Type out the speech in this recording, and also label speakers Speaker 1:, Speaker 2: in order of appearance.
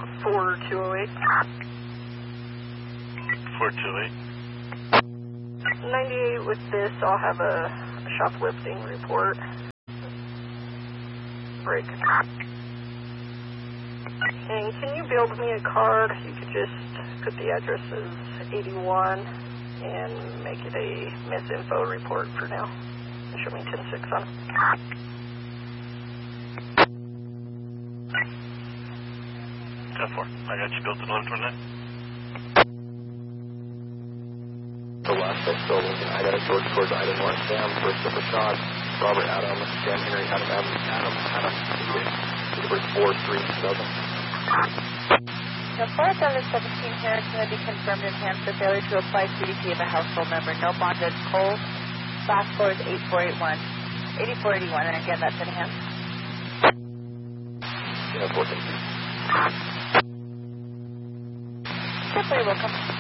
Speaker 1: 4208.
Speaker 2: 4208.
Speaker 1: 98 with this, I'll have a shoplifting report. Break. And can you build me a card? You could just put the address as 81 and make it a misinfo report for now. Show me 10-6 on it.
Speaker 2: 10-4. I got you built in 129.
Speaker 3: The last I still looking at George towards item 1, Sam, first of Rashad, Robert Adam, Sam Henry, Adam, number 437.
Speaker 4: The 4717 here is going to be confirmed in hand for failure to apply CDP of a household member. No bonded Cole. Last score is 8481. 8481, and again, that's in hand.
Speaker 3: Yeah, 410.
Speaker 4: Definitely welcome.